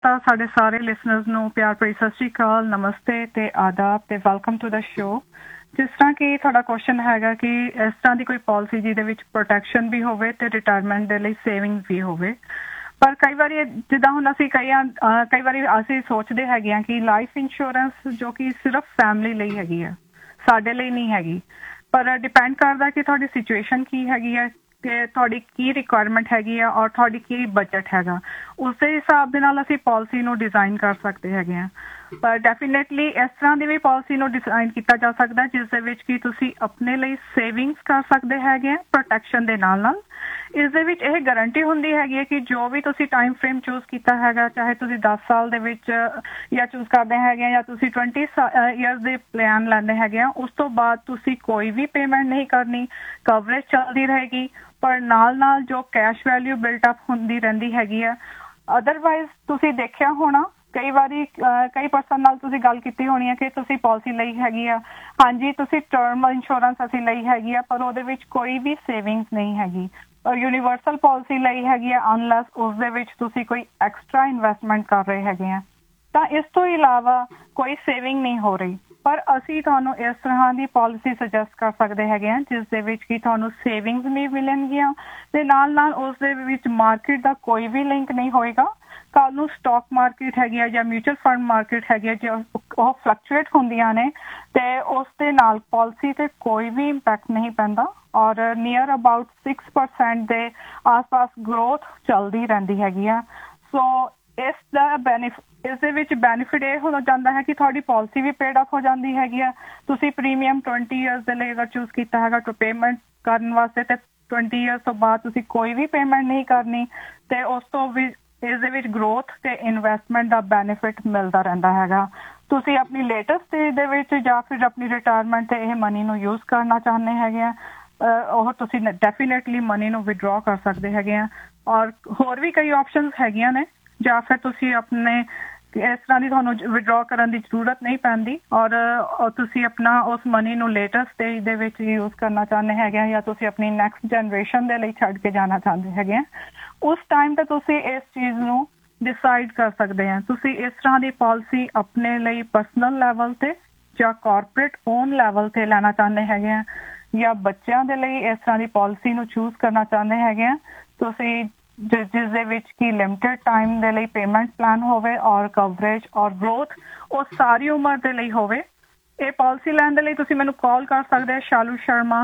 ਤਾਂ ਸਾਡੇ ਸਾਰੇ ਲਿਸਨਰਸ ਨੂੰ ਪਿਆਰ ਭਰੀ ਸਤਿ ਸ਼੍ਰੀ ਅਕਾਲ, ਨਮਸਤੇ ਤੇ ਆਦਾਬ ਤੇ ਵੈਲਕਮ ਟੂ ਦਾ ਸ਼ੋ। ਜਿਸ ਤਰ੍ਹਾਂ ਕਿ ਤੁਹਾਡਾ ਕੁਐਸਚਨ ਹੈਗਾ ਕਿ ਇਸ ਤਰ੍ਹਾਂ ਦੀ ਕੋਈ ਪਾਲਿਸੀ ਜਿਹਦੇ ਵਿੱਚ ਪ੍ਰੋਟੈਕਸ਼ਨ ਵੀ ਹੋਵੇ ਤੇ ਰਿਟਾਇਰਮੈਂਟ ਦੇ ਲਈ ਸੇਵਿੰਗਸ ਵੀ ਹੋਵੇ, ਪਰ ਕਈ ਵਾਰੀ ਜਿੱਦਾਂ ਹੁਣ ਅਸੀਂ ਕਈ ਵਾਰੀ ਅਸੀਂ ਸੋਚਦੇ ਹੈਗੇ ਹਾਂ ਕਿ ਲਾਈਫ ਇੰਸ਼ੋਰੈਂਸ ਜੋ ਕਿ ਸਿਰਫ ਫੈਮਿਲੀ ਲਈ ਹੈਗੀ ਆ, ਸਾਡੇ ਲਈ ਨਹੀਂ ਹੈਗੀ। ਪਰ ਡਿਪੈਂਡ ਕਰਦਾ ਕਿ ਤੁਹਾਡੀ ਸਿਚੁਏਸ਼ਨ ਕੀ ਹੈਗੀ ਹੈ, ਕਿ ਤੁਹਾਡੀ ਕੀ ਰਿਕੁਆਇਰਮੈਂਟ ਹੈਗੀ ਆ ਔਰ ਤੁਹਾਡੀ ਕੀ ਬਜਟ ਹੈਗਾ, ਉਸ ਦੇ ਹਿਸਾਬ ਦੇ ਨਾਲ ਅਸੀਂ ਪਾਲਿਸੀ ਨੂੰ ਡਿਜ਼ਾਈਨ ਕਰ ਸਕਦੇ ਹੈਗੇ ਹਾਂ। ਪਰ ਡੈਫੀਨੇਟਲੀ ਇਸ ਤਰ੍ਹਾਂ ਦੀ ਵੀ ਪਾਲਿਸੀ ਨੂੰ ਡਿਜ਼ਾਈਨ ਕੀਤਾ ਜਾ ਸਕਦਾ ਜਿਸ ਦੇ ਵਿੱਚ ਕਿ ਤੁਸੀਂ ਆਪਣੇ ਲਈ ਸੇਵਿੰਗਸ ਕਰ ਸਕਦੇ ਹੈਗੇ ਆ ਪ੍ਰੋਟੈਕਸ਼ਨ ਦੇ ਨਾਲ ਨਾਲ। ਇਸ ਦੇ ਵਿੱਚ ਇਹ ਗਾਰੰਟੀ ਹੁੰਦੀ ਹੈਗੀ ਹੈ ਕਿ ਜੋ ਵੀ ਤੁਸੀਂ ਟਾਈਮ ਫਰੇਮ ਚੂਜ਼ ਕੀਤਾ ਹੈਗਾ, ਚਾਹੇ ਤੁਸੀਂ 10 ਸਾਲ ਦੇ ਵਿੱਚ ਜਾਂ ਚੂਜ਼ ਕਰਦੇ ਹੈਗੇ ਆ ਜਾਂ ਤੁਸੀਂ 20 ਈਅਰਸ ਦੇ ਪਲਾਨ ਲੈਂਦੇ ਹੈਗੇ ਆ, ਉਸ ਤੋਂ ਬਾਅਦ ਤੁਸੀਂ ਕੋਈ ਵੀ ਪੇਮੈਂਟ ਨਹੀਂ ਕਰਨੀ, ਕਵਰੇਜ ਚੱਲਦੀ ਰਹੇਗੀ, ਪਰ ਨਾਲ ਨਾਲ ਜੋ ਕੈਸ਼ ਵੈਲਿਊ ਬਿਲਟ ਅਪ ਹੁੰਦੀ ਰਹਿੰਦੀ ਹੈਗੀ ਆ। ਅਦਰਵਾਈਜ਼ ਤੁਸੀਂ ਦੇਖਿਆ ਹੋਣਾ ਕਈ ਵਾਰੀ ਕਈ ਪਰਸਨ ਨਾਲ ਤੁਸੀਂ ਗੱਲ ਕੀਤੀ ਹੋਣੀ ਹੈ ਕਿ ਤੁਸੀਂ ਪਾਲਿਸੀ ਲਈ ਹੈਗੀ ਆ, ਹਾਂਜੀ ਤੁਸੀਂ ਟਰਮ ਇੰਸ਼ੋਰੈਂਸ ਅਸੀਂ ਲਈ ਹੈਗੀ ਆ, ਪਰ ਉਹਦੇ ਵਿੱਚ ਕੋਈ ਵੀ ਸੇਵਿੰਗਸ ਨਹੀਂ ਹੈਗੀ। ਪਰ ਯੂਨੀਵਰਸਲ ਪਾਲਿਸੀ ਲਈ ਹੈਗੀ ਆ ਅਨਲੈਸ ਉਸ ਦੇ ਵਿੱਚ ਤੁਸੀਂ ਕੋਈ ਐਕਸਟਰਾ ਇਨਵੈਸਟਮੈਂਟ ਕਰ ਰਹੇ ਹੈਗੇ ਆ, ਤਾਂ ਇਸ ਤੋਂ ਇਲਾਵਾ ਕੋਈ ਸੇਵਿੰਗ ਨਹੀਂ ਹੋ ਰਹੀ। ਪਰ ਅਸੀਂ ਤੁਹਾਨੂੰ ਇਸ ਤਰ੍ਹਾਂ ਦੀ ਪਾਲਿਸੀ ਸੁਜੈਸਟ ਕਰ ਸਕਦੇ ਹੈਗੇ ਹਾਂ ਜਿਸ ਦੇ ਵਿੱਚ ਕਿ ਤੁਹਾਨੂੰ ਸੇਵਿੰਗਸ ਵੀ ਮਿਲਣਗੀਆਂ ਤੇ ਨਾਲ ਨਾਲ ਉਸ ਦੇ ਵਿੱਚ ਮਾਰਕੀਟ ਦਾ ਕੋਈ ਵੀ ਲਿੰਕ ਨਹੀਂ ਹੋਏਗਾ। ਕੱਲ੍ਹ ਨੂੰ ਸਟਾਕ ਮਾਰਕੀਟ ਹੈਗੀ ਹੈ ਜਾਂ ਮਿਊਚੁਅਲ ਫੰਡ ਮਾਰਕੀਟ ਹੈਗੀ ਹੈ ਜੋ ਉਹ ਫਲਕਚੁਏਟ ਹੁੰਦੀਆਂ ਨੇ ਤੇ ਉਸ ਦੇ ਨਾਲ ਪਾਲਿਸੀ ਤੇ ਕੋਈ ਵੀ ਇੰਪੈਕਟ ਨਹੀਂ ਪੈਂਦਾ ਔਰ ਨੀਅਰ ਅਬਾਊਟ 6% ਦੇ ਆਸ-ਪਾਸ ਗਰੋਥ ਚੱਲਦੀ ਰਹਿੰਦੀ ਹੈਗੀ ਆ। ਸੋ ਇਸ ਦੇ ਵਿੱਚ ਬੈਨੀਫਿਟ ਇਹ ਹੋ ਜਾਂਦਾ ਹੈ ਕਿ ਤੁਹਾਡੀ ਪਾਲਿਸੀ ਵੀ ਪੇਡ ਅਪ ਹੋ ਜਾਂਦੀ ਹੈਗੀ ਆ। ਤੁਸੀਂ ਪ੍ਰੀਮੀਅਮ 20 ਈਅਰਸ ਦੇ ਲਈ ਅਗਰ ਚੂਜ਼ ਕੀਤਾ ਹੈਗਾ ਟੂ ਪੇਮੈਂਟ ਕਰਨ ਵਾਸਤੇ ਤੇ 20 ਈਅਰਸ ਤੋਂ ਬਾਅਦ ਤੁਸੀਂ ਕੋਈ ਵੀ ਪੇਮੈਂਟ ਨਹੀਂ ਕਰਨੀ ਤੇ ਉਸ ਤੋਂ ਵੀ ਇਸ ਦੇ ਵਿੱਚ ਗਰੋਥ ਤੇ ਇਨਵੈਸਟਮੈਂਟ ਦਾ ਬੈਨੀਫਿਟ ਮਿਲਦਾ ਰਹਿੰਦਾ ਹੈਗਾ। ਤੁਸੀਂ ਆਪਣੀ ਲੇਟੈਸਟ ਸਟੇਜ ਦੇ ਵਿੱਚ ਜਾਂ ਫਿਰ ਆਪਣੀ ਰਿਟਾਇਰਮੈਂਟ ਤੇ ਇਹ ਮਨੀ ਨੂੰ ਯੂਜ਼ ਕਰਨਾ ਚਾਹੁੰਦੇ ਹੈਗੇ ਆ, ਉਹ ਤੁਸੀਂ ਡੈਫੀਨੇਟਲੀ ਮਨੀ ਨੂੰ ਵਿਡਰਾਅ ਕਰ ਸਕਦੇ ਹੈਗੇ ਆ। ਔਰ ਹੋਰ ਵੀ ਕਈ ਆਪਸ਼ਨਸ ਹੈਗੀਆਂ ਨੇ, ਜਾਂ ਫਿਰ ਤੁਸੀਂ ਆਪਣੇ ਇਸ ਤਰ੍ਹਾਂ ਦੀ ਤੁਹਾਨੂੰ ਵਿਡਰਾਅ ਕਰਨ ਦੀ ਜ਼ਰੂਰਤ ਨਹੀਂ ਪੈਂਦੀ ਔਰ ਤੁਸੀਂ ਆਪਣਾ ਉਸ ਮਨੀ ਨੂੰ ਲੇਟੈਸਟ ਸਟੇਜ ਦੇ ਵਿੱਚ ਯੂਜ਼ ਕਰਨਾ ਚਾਹੁੰਦੇ ਹੈਗੇ ਆ ਜਾਂ ਤੁਸੀਂ ਆਪਣੀ ਨੈਕਸਟ ਜਨਰੇਸ਼ਨ ਦੇ ਲਈ ਛੱਡ ਕੇ ਜਾਣਾ ਚਾਹੁੰਦੇ ਹੈਗੇ ਆ, ਉਸ ਟਾਈਮ ਤੇ ਤੁਸੀਂ ਇਸ ਚੀਜ਼ ਨੂੰ ਡਿਸਾਈਡ ਕਰ ਸਕਦੇ ਆ। ਤੁਸੀਂ ਇਸ ਤਰ੍ਹਾਂ ਦੀ ਪਾਲਿਸੀ ਆਪਣੇ ਲਈ ਪਰਸਨਲ ਲੈਵਲ ਤੇ ਜਾਂ ਕਾਰਪੋਰੇਟ ਓਨ ਲੈਵਲ ਤੇ ਲੈਣਾ ਚਾਹੁੰਦੇ ਹੈਗੇ ਆ ਜਾਂ ਬੱਚਿਆਂ ਦੇ ਲਈ ਇਸ ਤਰ੍ਹਾਂ ਦੀ ਪਾਲਿਸੀ ਨੂੰ ਚੂਜ਼ ਕਰਨਾ ਚਾਹੁੰਦੇ ਹੈਗੇ ਆ, ਤੁਸੀਂ ਜਿਸ ਦੇ ਵਿੱਚ ਕਿ ਲਿਮਿਟਡ ਟਾਈਮ ਦੇ ਲਈ ਪੇਮੈਂਟ ਪਲਾਨ ਹੋਵੇ ਔਰ ਕਵਰੇਜ ਔਰ ਗਰੋਥ ਉਹ ਸਾਰੀ ਉਮਰ ਦੇ ਲਈ ਹੋਵੇ। ਇਹ ਪਾਲਿਸੀ ਲੈਣ ਦੇ ਲਈ ਤੁਸੀਂ ਮੈਨੂੰ ਕਾਲ ਕਰ ਸਕਦੇ ਹੋ ਸ਼ਾਲੂ ਸ਼ਰਮਾ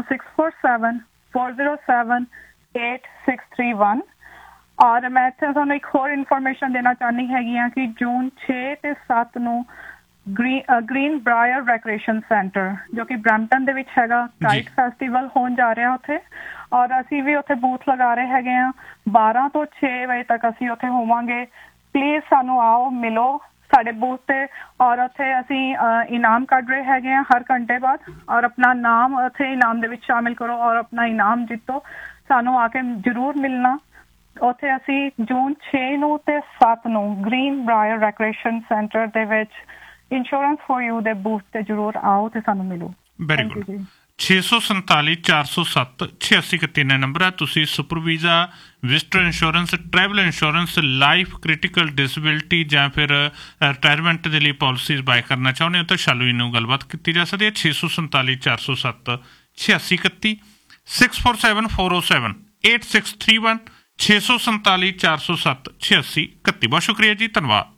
6474078631 ਔਰ ਮੈਂ ਇੱਥੇ ਤੁਹਾਨੂੰ ਇੱਕ ਹੋਰ ਇਨਫੋਰਮੇਸ਼ਨ ਦੇਣਾ ਚਾਹੁੰਦੀ ਹੈਗੀ ਹਾਂ ਕਿ ਜੂਨ 6 ਤੇ 7 ਨੂੰ ਗ੍ਰੀਨ ਬ੍ਰਾਇਰ ਰੈਕ੍ਰੀਏਸ਼ਨ ਸੈਂਟਰ ਜੋ ਕਿ ਬਰੈਂਪਟਨ ਦੇ ਵਿੱਚ ਹੈਗਾ, ਕਾਈਟ ਫੈਸਟੀਵਲ ਹੋਣ ਜਾ ਰਿਹਾ ਉੱਥੇ ਔਰ ਅਸੀਂ ਵੀ ਉੱਥੇ ਬੂਥ ਲਗਾ ਰਹੇ ਹੈਗੇ ਹਾਂ। 12 ਤੋਂ 6 ਵਜੇ ਤੱਕ ਅਸੀਂ ਉੱਥੇ ਹੋਵਾਂਗੇ। ਪਲੀਜ਼ ਸਾਨੂੰ ਆਓ, ਮਿਲੋ ਸਾਡੇ ਬੂਥ ਤੇ ਔਰ ਉੱਥੇ ਅਸੀਂ ਇਨਾਮ ਕੱਢ ਰਹੇ ਹੈਗੇ ਹਾਂ ਹਰ ਘੰਟੇ ਬਾਅਦ ਔਰ ਆਪਣਾ ਨਾਮ ਉੱਥੇ ਇਨਾਮ ਦੇ ਵਿੱਚ ਸ਼ਾਮਿਲ ਕਰੋ ਔਰ ਆਪਣਾ ਇਨਾਮ ਜਿੱਤੋ। ਸਾਨੂੰ ਆ ਕੇ ਜ਼ਰੂਰ ਮਿਲਣਾ। ਉੱਥੇ ਅਸੀਂ ਜੂਨ 6 ਨੂੰ ਤੇ 7 ਨੂੰ ਗ੍ਰੀਨ ਬ੍ਰਾਇਰ ਰੈਕ੍ਰੀਏਸ਼ਨ ਸੈਂਟਰ ਦੇ ਵਿੱਚ ਇੰਸ਼ੋਰੈਂਸ ਫॉर ਯੂ ਦੇ ਬੂਥ ਤੇ ਜ਼ਰੂਰ ਆਓ ਤੇ ਸਾਨੂੰ ਮਿਲੋ। Very good. 647 407 8631 ਨੰਬਰ ਹੈ। ਤੁਸੀਂ super visa, visitor insurance, travel insurance, life, critical disability ਜਾਂ ਫਿਰ ਰਿਟਾਇਰਮੈਂਟ ਦੇ ਲਈ ਪਾਲਿਸੀਜ਼ ਬਾਏ ਕਰਨਾ ਚਾਹੁੰਦੇ ਹੋ ਤਾਂ ਸ਼ਾਲੂ ਜੀ ਨੂੰ ਗੱਲਬਾਤ ਕੀਤੀ ਜਾ ਸਕਦੀ ਹੈ। 647 407 8631 647 407 8631 647 407 8631। ਬਹੁਤ ਸ਼ੁਕਰੀਆ ਜੀ, ਧੰਨਵਾਦ।